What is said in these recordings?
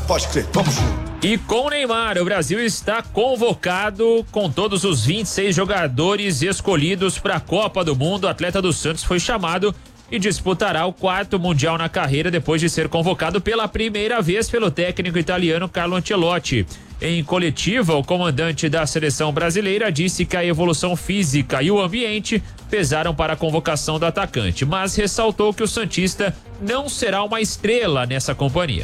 Pode crer, vamos junto. E com o Neymar, o Brasil está convocado com todos os 26 jogadores escolhidos para a Copa do Mundo. O atleta do Santos foi chamado e disputará o 4º Mundial na carreira depois de ser convocado pela primeira vez pelo técnico italiano Carlo Ancelotti. Em coletiva, o comandante da seleção brasileira disse que a evolução física e o ambiente pesaram para a convocação do atacante, mas ressaltou que o santista não será uma estrela nessa companhia.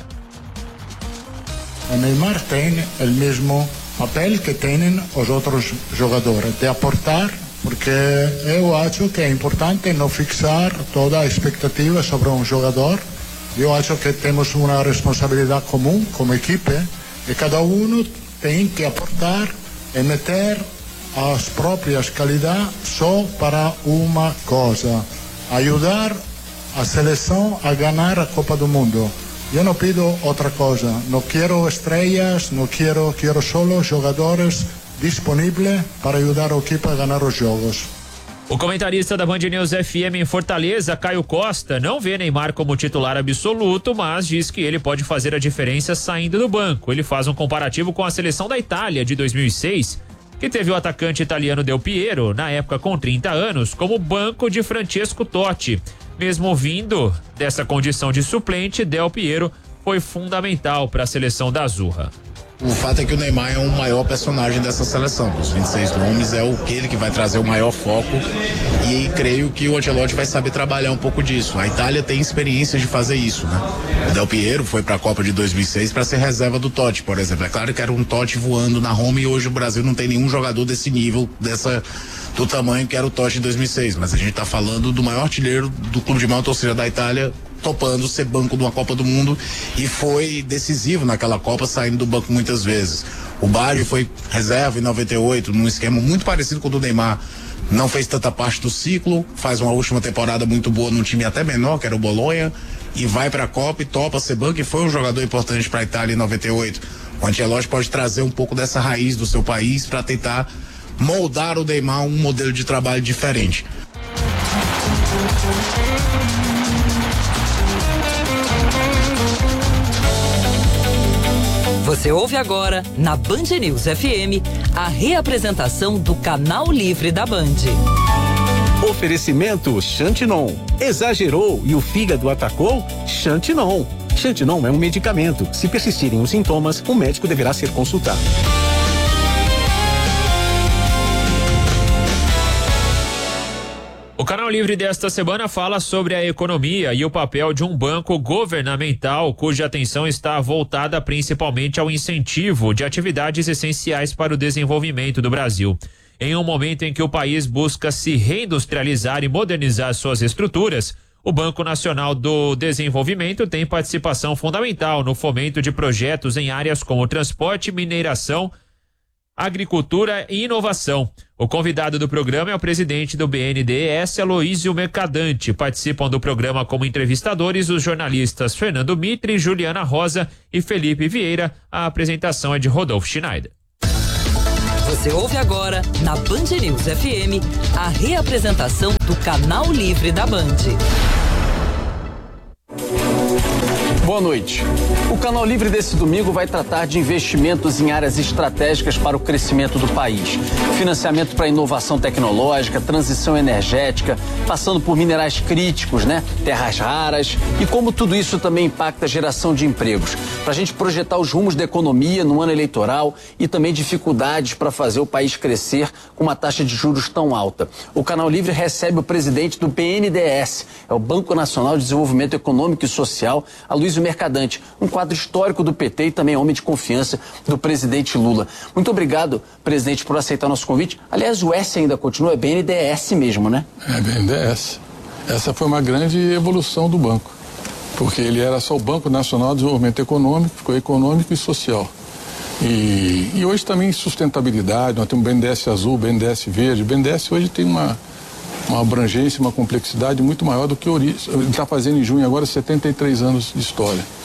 O Neymar tem o mesmo papel que têm os outros jogadores, de aportar, porque eu acho que é importante não fixar toda a expectativa sobre um jogador. Eu acho que temos uma responsabilidade comum como equipe e cada um tem que aportar e meter as próprias qualidades só para uma coisa: ajudar a seleção a ganhar a Copa do Mundo. Eu não pido outra coisa, não quero estrelas, não quero só jogadores disponíveis para ajudar a equipe a ganhar os jogos. O comentarista da Band News FM em Fortaleza, Caio Costa, não vê Neymar como titular absoluto, mas diz que ele pode fazer a diferença saindo do banco. Ele faz um comparativo com a seleção da Itália de 2006, que teve o atacante italiano Del Piero, na época com 30 anos, como banco de Francesco Totti. Mesmo vindo dessa condição de suplente, Del Piero foi fundamental para a seleção da Azurra. O fato é que o Neymar é o maior personagem dessa seleção. Os 26 nomes é aquele que vai trazer o maior foco e creio que o Ancelotti vai saber trabalhar um pouco disso. A Itália tem experiência de fazer isso, né? O Del Piero foi para a Copa de 2006 para ser reserva do Totti, por exemplo. É claro que era um Totti voando na Roma e hoje o Brasil não tem nenhum jogador desse nível, do tamanho que era o Totti de 2006. Mas a gente está falando do maior artilheiro do clube de maior torcida da Itália, topando ser banco de uma Copa do Mundo e foi decisivo naquela Copa, saindo do banco muitas vezes. O Baggio foi reserva em 98, num esquema muito parecido com o do Neymar. Não fez tanta parte do ciclo, faz uma última temporada muito boa num time até menor, que era o Bolonha, e vai para a Copa e topa ser banco e foi um jogador importante para a Itália em 98. O Ancelotti pode trazer um pouco dessa raiz do seu país para tentar moldar o Neymar um modelo de trabalho diferente. Você ouve agora, na Band News FM, a reapresentação do Canal Livre da Band. Oferecimento Xantinon. Exagerou e o fígado atacou? Xantinon. Xantinon é um medicamento. Se persistirem os sintomas, o médico deverá ser consultado. O Canal Livre desta semana fala sobre a economia e o papel de um banco governamental cuja atenção está voltada principalmente ao incentivo de atividades essenciais para o desenvolvimento do Brasil. Em um momento em que o país busca se reindustrializar e modernizar suas estruturas, o Banco Nacional do Desenvolvimento tem participação fundamental no fomento de projetos em áreas como transporte, mineração, agricultura e inovação. O convidado do programa é o presidente do BNDES, Aloísio Mercadante. Participam do programa como entrevistadores os jornalistas Fernando Mitre, Juliana Rosa e Felipe Vieira. A apresentação é de Rodolfo Schneider. Você ouve agora, na Band News FM, a reapresentação do Canal Livre da Band. Boa noite. O Canal Livre desse domingo vai tratar de investimentos em áreas estratégicas para o crescimento do país. Financiamento para inovação tecnológica, transição energética, passando por minerais críticos, terras raras e como tudo isso também impacta a geração de empregos. Para a gente projetar os rumos da economia no ano eleitoral e também dificuldades para fazer o país crescer com uma taxa de juros tão alta. O Canal Livre recebe o presidente do BNDES, é o Banco Nacional de Desenvolvimento Econômico e Social, Aloísio Mercadante, um quadro histórico do PT e também homem de confiança do presidente Lula. Muito obrigado, presidente, por aceitar nosso convite. Aliás, o S ainda continua, é BNDES mesmo, né? É BNDES. Essa foi uma grande evolução do banco, porque ele era só o Banco Nacional de Desenvolvimento Econômico, ficou econômico e social. E hoje também sustentabilidade, nós temos BNDES azul, BNDES verde. O BNDES hoje tem uma abrangência, uma complexidade muito maior do que ele está fazendo em junho agora 73 anos de história.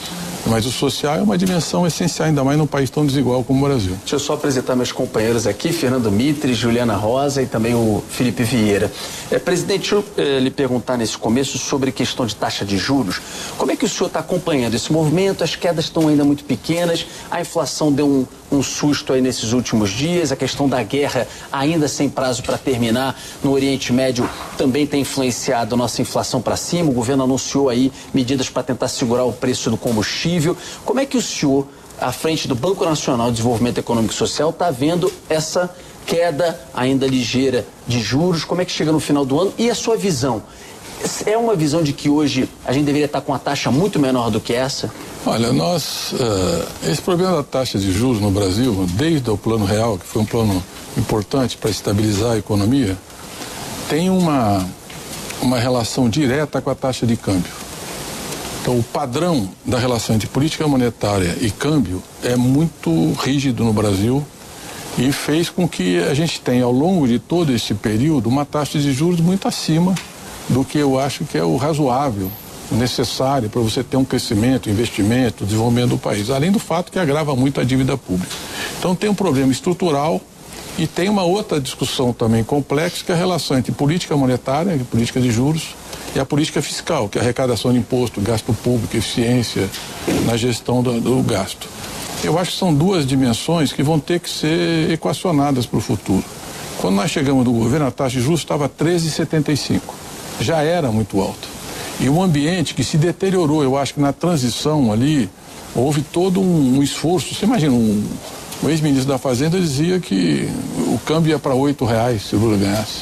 Mas o social é uma dimensão essencial, ainda mais num país tão desigual como o Brasil. Deixa eu só apresentar meus companheiros aqui, Fernando Mitre, Juliana Rosa e também o Felipe Vieira. Presidente, deixa eu lhe perguntar nesse começo sobre questão de taxa de juros. Como é que o senhor está acompanhando esse movimento? As quedas estão ainda muito pequenas, a inflação deu um susto aí nesses últimos dias, a questão da guerra ainda sem prazo para terminar no Oriente Médio também tem influenciado a nossa inflação para cima. O governo anunciou aí medidas para tentar segurar o preço do combustível. Como é que o senhor, à frente do Banco Nacional de Desenvolvimento Econômico e Social, está vendo essa queda ainda ligeira de juros? Como é que chega no final do ano? E a sua visão? É uma visão de que hoje a gente deveria estar com uma taxa muito menor do que essa? Olha, esse problema da taxa de juros no Brasil, desde o Plano Real, que foi um plano importante para estabilizar a economia, tem uma relação direta com a taxa de câmbio. Então, o padrão da relação entre política monetária e câmbio é muito rígido no Brasil e fez com que a gente tenha, ao longo de todo esse período, uma taxa de juros muito acima do que eu acho que é o razoável, necessário para você ter um crescimento, investimento, desenvolvimento do país. Além do fato que agrava muito a dívida pública. Então, tem um problema estrutural e tem uma outra discussão também complexa, que é a relação entre política monetária, política de juros, e a política fiscal, que é a arrecadação de imposto, gasto público, eficiência na gestão do gasto. Eu acho que são duas dimensões que vão ter que ser equacionadas para o futuro. Quando nós chegamos no governo, a taxa de juros estava 13,75. Já era muito alta. E um ambiente que se deteriorou, eu acho que na transição ali, houve todo um esforço. Você imagina, o ex-ministro da Fazenda dizia que o câmbio ia para R$8 se o Lula ganhasse.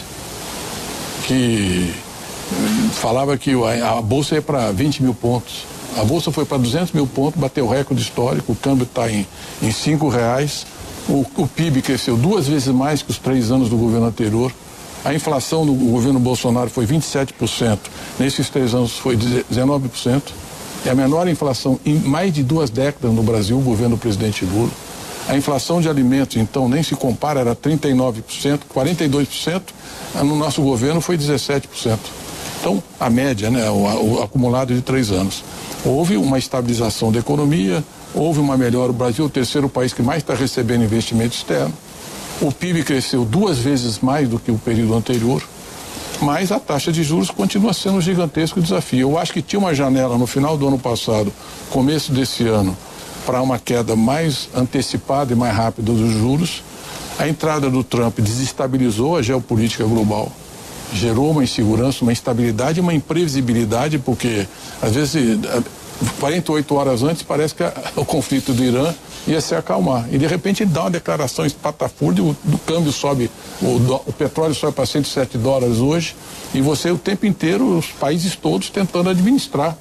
Que falava que a Bolsa ia para 20 mil pontos. A Bolsa foi para 200 mil pontos, bateu recorde histórico, o câmbio está em R$5. O PIB cresceu 2 vezes mais que os 3 anos do governo anterior. A inflação do governo Bolsonaro foi 27%. Nesses 3 anos foi 19%. É a menor inflação em mais de 2 décadas no Brasil, o governo do presidente Lula. A inflação de alimentos, então, nem se compara, era 39%, 42%. No nosso governo foi 17%. Então, a média, né, o acumulado de 3 anos. Houve uma estabilização da economia, houve uma melhora. O Brasil é o terceiro país que mais está recebendo investimento externo. O PIB cresceu 2 vezes mais do que o período anterior, mas a taxa de juros continua sendo um gigantesco desafio. Eu acho que tinha uma janela no final do ano passado, começo desse ano, para uma queda mais antecipada e mais rápida dos juros. A entrada do Trump desestabilizou a geopolítica global, gerou uma insegurança, uma instabilidade e uma imprevisibilidade, porque às vezes 48 horas antes parece que o conflito do Irã ia se acalmar e de repente ele dá uma declaração espatafúrdia, do câmbio sobe, o petróleo sobe para $107 hoje e você o tempo inteiro, os países todos tentando administrar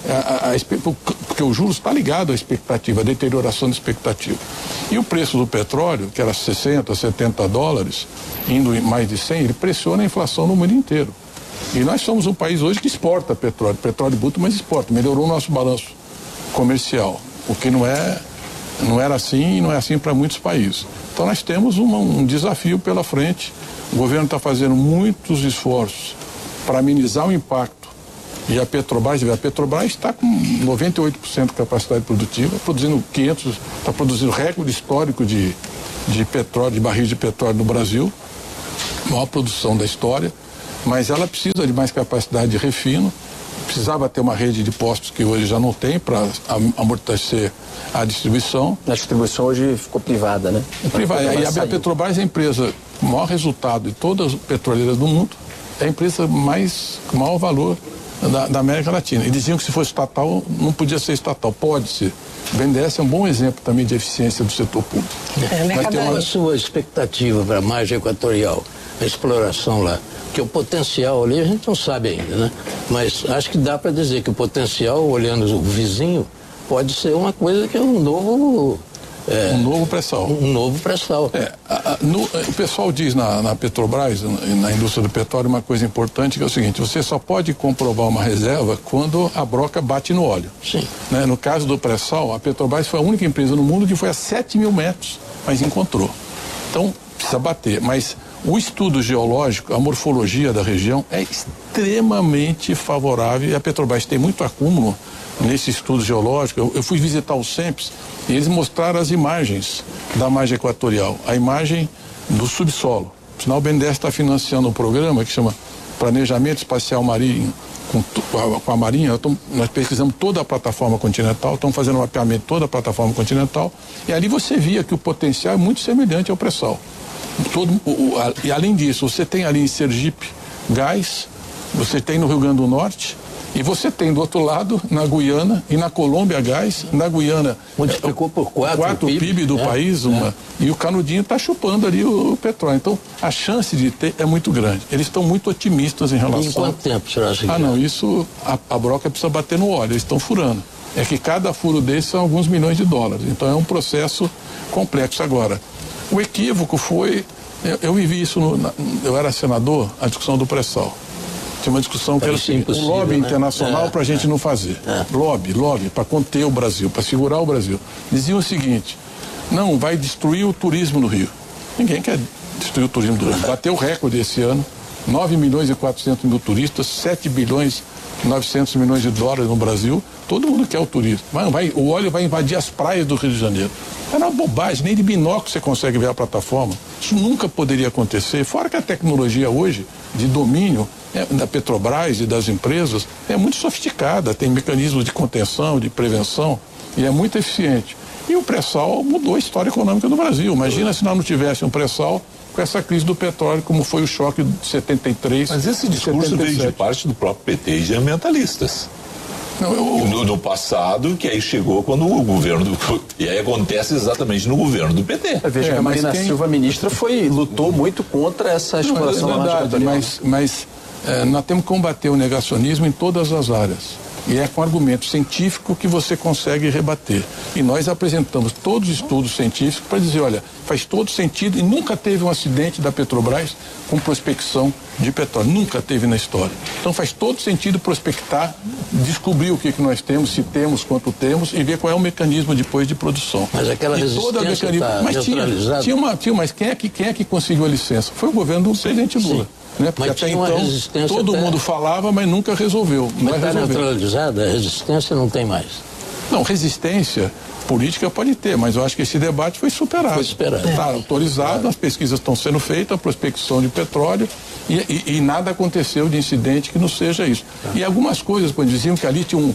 porque o juros está ligado à expectativa, à deterioração da expectativa. E o preço do petróleo, que era $60, $70, indo em mais de 100, ele pressiona a inflação no mundo inteiro. E nós somos um país hoje que exporta petróleo bruto, mas exporta, melhorou o nosso balanço comercial, o que não era assim e não é assim para muitos países. Então nós temos um desafio pela frente. O governo está fazendo muitos esforços para amenizar o impacto. E a Petrobras está com 98% de capacidade produtiva, produzindo está produzindo recorde histórico de petróleo, de barris de petróleo no Brasil, maior produção da história, mas ela precisa de mais capacidade de refino, precisava ter uma rede de postos que hoje já não tem para amortecer a distribuição. A distribuição hoje ficou privada, né? Privada. E a Petrobras é a empresa com maior resultado de todas as petroleiras do mundo, é a empresa com maior valor da América Latina. E diziam que se fosse estatal, não podia ser estatal. Pode ser. O BNDES é um bom exemplo também de eficiência do setor público. Qual a sua expectativa para a margem equatorial, a exploração lá? Porque o potencial ali a gente não sabe ainda, né? Mas acho que dá para dizer que o potencial, olhando o vizinho, pode ser uma coisa que é um novo... um novo pré-sal. Um novo pré-sal. O pessoal diz na Petrobras, na indústria do petróleo, uma coisa importante, que é o seguinte: você só pode comprovar uma reserva quando a broca bate no óleo. Sim. Né? No caso do pré-sal, a Petrobras foi a única empresa no mundo que foi a 7.000 metros, mas encontrou. Então, precisa bater. Mas o estudo geológico, a morfologia da região é extremamente favorável e a Petrobras tem muito acúmulo nesse estudo geológico. Eu fui visitar o CEMPES e eles mostraram as imagens da margem equatorial, a imagem do subsolo. Afinal, o BNDES está financiando um programa que chama Planejamento Espacial Marinho com a Marinha. Nós pesquisamos toda a plataforma continental, estamos fazendo um mapeamento de toda a plataforma continental, e ali você via que o potencial é muito semelhante ao pré-sal. E além disso, você tem ali em Sergipe gás, você tem no Rio Grande do Norte, e você tem do outro lado, na Guiana e na Colômbia gás, na Guiana multiplicou por 4 o PIB do país, e o canudinho está chupando ali o petróleo. Então, a chance de ter é muito grande. Eles estão muito otimistas em relação... E em quanto tempo será assim? Não, isso, a broca precisa bater no óleo, eles estão furando. É que cada furo desse são alguns milhões de dólares. Então, é um processo complexo. Agora, o equívoco foi... Eu vivi isso, eu era senador, a discussão do pré-sal. Tinha uma discussão que era um lobby internacional para a gente não fazer. Lobby, para conter o Brasil, para segurar o Brasil. Diziam o seguinte: não, vai destruir o turismo no Rio. Ninguém quer destruir o turismo do Rio. Bateu o recorde esse ano, 9 milhões e 400 mil turistas, 7 bilhões e 900 milhões de dólares no Brasil. Todo mundo quer o turismo. O óleo vai invadir as praias do Rio de Janeiro. É uma bobagem, nem de binóculo você consegue ver a plataforma. Isso nunca poderia acontecer. Fora que a tecnologia hoje, de domínio da Petrobras e das empresas, é muito sofisticada, tem mecanismos de contenção, de prevenção, e é muito eficiente. E o pré-sal mudou a história econômica do Brasil. Imagina se nós não tivéssemos um pré-sal com essa crise do petróleo, como foi o choque de 73. Mas esse discurso veio de parte do próprio PT e de ambientalistas. No passado, que aí chegou quando o governo e aí acontece exatamente no governo do PT. Veja que a Marina Silva, ministra, lutou muito contra essa exploração da margem equatorial. Mas nós temos que combater o negacionismo em todas as áreas. E é com argumento científico que você consegue rebater. E nós apresentamos todos os estudos científicos para dizer, olha, faz todo sentido, e nunca teve um acidente da Petrobras com prospecção de petróleo. Nunca teve na história. Então faz todo sentido prospectar, descobrir o que nós temos, se temos, quanto temos, e ver qual é o mecanismo depois de produção. Mas aquela resistência está neutralizada. Mas quem é que conseguiu a licença? Foi o governo do presidente Lula. Né? Porque até então todo mundo falava, mas nunca resolveu. Mas está neutralizada, a resistência não tem mais. Não, resistência política pode ter, mas eu acho que esse debate foi superado. Foi superado. Está autorizado, as pesquisas estão sendo feitas, a prospecção de petróleo, e nada aconteceu de incidente que não seja isso. E algumas coisas, quando diziam que ali tinha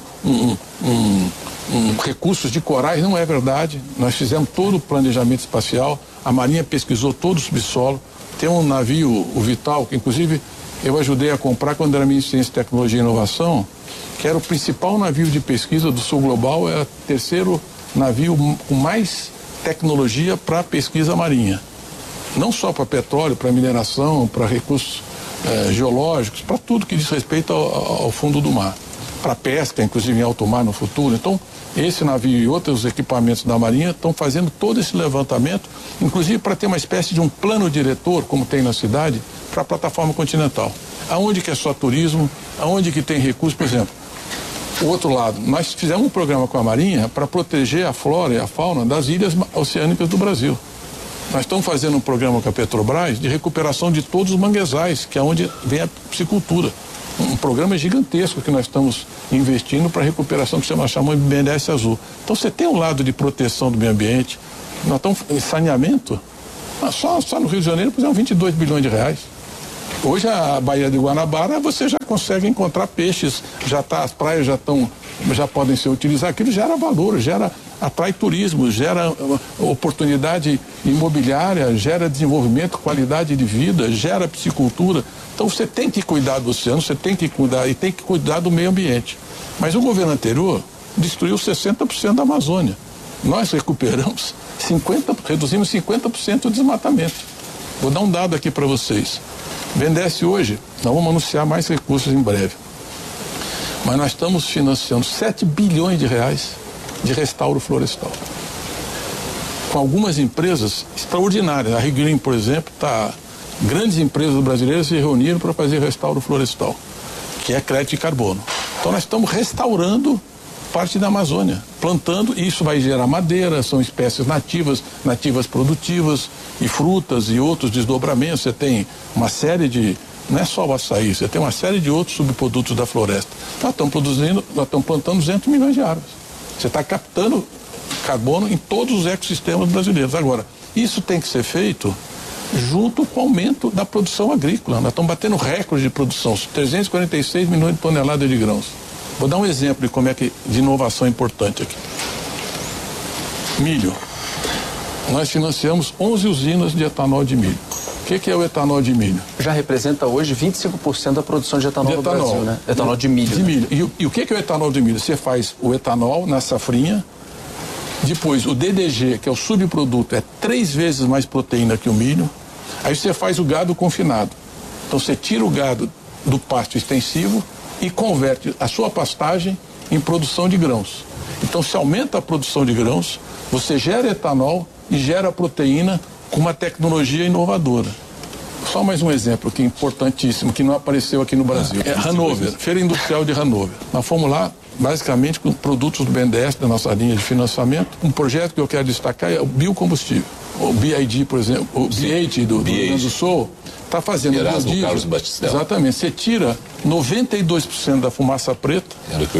recursos de corais, não é verdade. Nós fizemos todo o planejamento espacial, a Marinha pesquisou todo o subsolo. Tem um navio, o Vital, que inclusive eu ajudei a comprar quando era ministro de Ciência, Tecnologia e Inovação, que era o principal navio de pesquisa do Sul Global, era o terceiro navio com mais tecnologia para pesquisa marinha. Não só para petróleo, para mineração, para recursos geológicos, para tudo que diz respeito ao fundo do mar. Para pesca, inclusive em alto mar no futuro. Então, esse navio e outros equipamentos da Marinha estão fazendo todo esse levantamento, inclusive para ter uma espécie de um plano diretor, como tem na cidade, para a plataforma continental. Aonde que é só turismo, aonde que tem recursos, por exemplo. O outro lado, nós fizemos um programa com a Marinha para proteger a flora e a fauna das ilhas oceânicas do Brasil. Nós estamos fazendo um programa com a Petrobras de recuperação de todos os manguezais, que é onde vem a piscicultura. Um programa gigantesco que nós estamos investindo para recuperação que chamamos de BNDES Azul. Então você tem um lado de proteção do meio ambiente, nós estamos em saneamento, só no Rio de Janeiro pusemos 22 bilhões de reais. Hoje a Baía de Guanabara você já consegue encontrar peixes, as praias já podem ser utilizadas, aquilo gera valor, atrai turismo, gera oportunidade imobiliária, gera desenvolvimento, qualidade de vida, gera piscicultura. Então você tem que cuidar do oceano, você tem que cuidar e tem que cuidar do meio ambiente. Mas o governo anterior destruiu 60% da Amazônia. Nós recuperamos reduzimos 50% do desmatamento. Vou dar um dado aqui para vocês. BNDES hoje, nós vamos anunciar mais recursos em breve. Mas nós estamos financiando 7 bilhões de reais de restauro florestal. Com algumas empresas extraordinárias. A Rio Green, por exemplo, grandes empresas brasileiras se reuniram para fazer restauro florestal, que é crédito de carbono. Então nós estamos restaurando parte da Amazônia, plantando, e isso vai gerar madeira, são espécies nativas produtivas, e frutas e outros desdobramentos. Você tem uma série de não é só o açaí, você tem uma série de outros subprodutos da floresta. Nós estamos plantando 200 milhões de árvores. Você está captando carbono em todos os ecossistemas brasileiros. Agora, isso tem que ser feito junto com o aumento da produção agrícola. Nós estamos batendo recorde de produção, 346 milhões de toneladas de grãos. Vou dar um exemplo de como é que de inovação importante aqui. Milho. Nós financiamos 11 usinas de etanol de milho. O que é o etanol de milho? Já representa hoje 25% da produção de etanol no Brasil, né? Etanol de milho. De milho. E o que é o etanol de milho? Você faz o etanol na safrinha, depois o DDG, que é o subproduto, é 3 vezes mais proteína que o milho, aí você faz o gado confinado. Então você tira o gado do pasto extensivo e converte a sua pastagem em produção de grãos. Então se aumenta a produção de grãos, você gera etanol e gera proteína com uma tecnologia inovadora. Só mais um exemplo que é importantíssimo, que não apareceu aqui no Brasil. É Hannover, Feira Industrial de Hannover. Nós fomos lá, basicamente, com produtos do BNDES, da nossa linha de financiamento. Um projeto que eu quero destacar é o biocombustível. O BID, por exemplo, o BID do Rio Grande do Sul, está fazendo Erasmo Carlos Batistella. Exatamente. Você tira 92% da fumaça preta,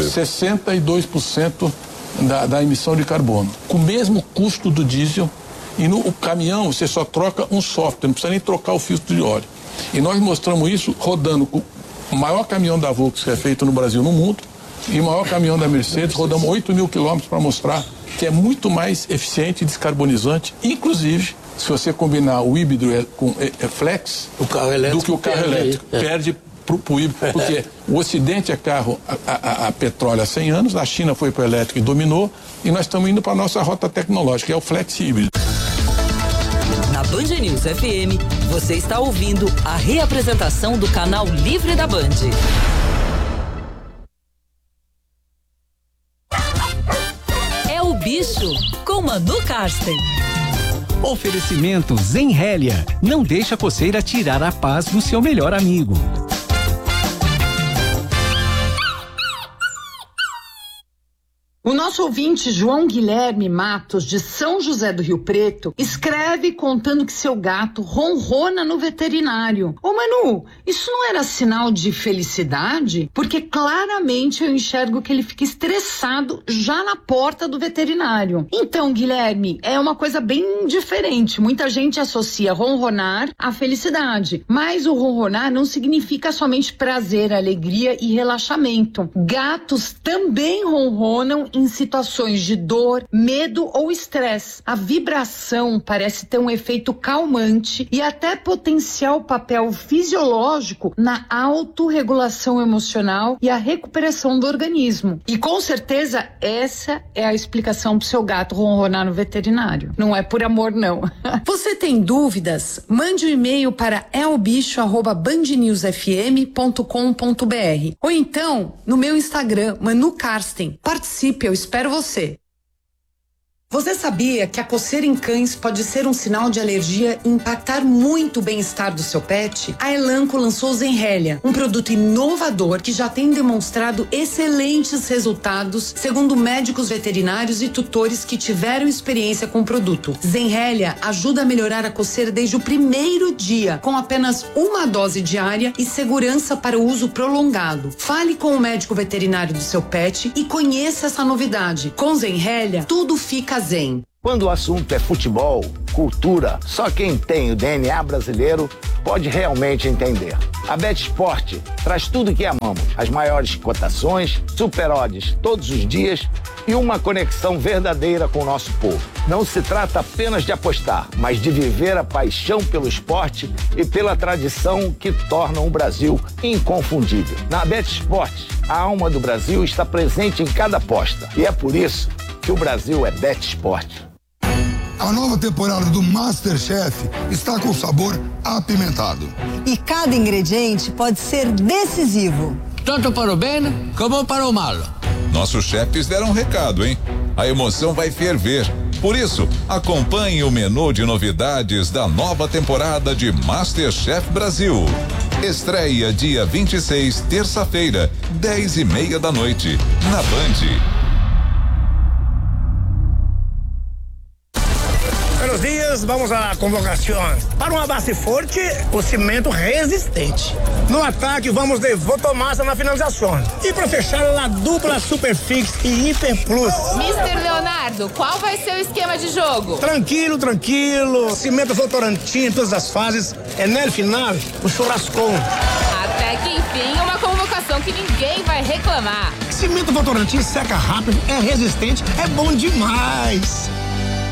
62% da emissão de carbono. Com o mesmo custo do diesel. E no caminhão você só troca um software, não precisa nem trocar o filtro de óleo. E nós mostramos isso rodando com o maior caminhão da Volkswagen que é feito no Brasil, no mundo, e o maior caminhão da Mercedes, rodamos 8.000 quilômetros para mostrar que é muito mais eficiente e descarbonizante, inclusive, se você combinar o híbrido com flex, o carro elétrico do que o carro elétrico. Perde para o híbrido, porque o Ocidente é carro a petróleo há 100 anos, a China foi para o elétrico e dominou, e nós estamos indo para a nossa rota tecnológica, que é o flex híbrido. Na Band News FM, você está ouvindo a reapresentação do Canal Livre da Band. É o Bicho, com Manu Karsten. Oferecimento Zenrélia. Não deixa a coceira tirar a paz do seu melhor amigo. O nosso ouvinte João Guilherme Matos, de São José do Rio Preto, escreve contando que seu gato ronrona no veterinário. Ô Manu, isso não era sinal de felicidade? Porque claramente eu enxergo que ele fica estressado já na porta do veterinário. Então, Guilherme, é uma coisa bem diferente. Muita gente associa ronronar à felicidade, mas o ronronar não significa somente prazer, alegria e relaxamento. Gatos também ronronam em situações de dor, medo ou estresse. A vibração parece ter um efeito calmante e até potencial papel fisiológico na autorregulação emocional e a recuperação do organismo. E com certeza essa é a explicação pro seu gato ronronar no veterinário. Não é por amor, não. Você tem dúvidas? Mande um e-mail para elbicho@bandnewsfm.com.br ou então no meu Instagram, Manu Karsten. Participe, eu espero você. Você sabia que a coceira em cães pode ser um sinal de alergia e impactar muito o bem-estar do seu pet? A Elanco lançou Zenrélia, um produto inovador que já tem demonstrado excelentes resultados, segundo médicos veterinários e tutores que tiveram experiência com o produto. Zenrélia ajuda a melhorar a coceira desde o primeiro dia, com apenas uma dose diária e segurança para o uso prolongado. Fale com o médico veterinário do seu pet e conheça essa novidade. Com Zenrélia, tudo fica zen. Quando o assunto é futebol, cultura, só quem tem o DNA brasileiro pode realmente entender. A BetSport traz tudo que amamos, as maiores cotações, super odds todos os dias e uma conexão verdadeira com o nosso povo. Não se trata apenas de apostar, mas de viver a paixão pelo esporte e pela tradição que tornam o Brasil inconfundível. Na BetSport, a alma do Brasil está presente em cada aposta e é por isso que o Brasil é BetSport. A nova temporada do MasterChef está com sabor apimentado. E cada ingrediente pode ser decisivo. Tanto para o bem como para o mal. Nossos chefes deram um recado, hein? A emoção vai ferver. Por isso, acompanhe o menu de novidades da nova temporada de MasterChef Brasil. Estreia dia 26, terça-feira, 10:30 da noite, na Band. Buenos dias, vamos à convocação. Para uma base forte, o cimento resistente. No ataque, vamos de Votomassa na finalização. E para fechar, a dupla Superfix e Hiper Plus. Mr. Leonardo, qual vai ser o esquema de jogo? Tranquilo. Cimento Votorantim em todas as fases. É no final, o churrascão. Até que enfim, uma convocação que ninguém vai reclamar. Cimento Votorantim seca rápido, é resistente, é bom demais.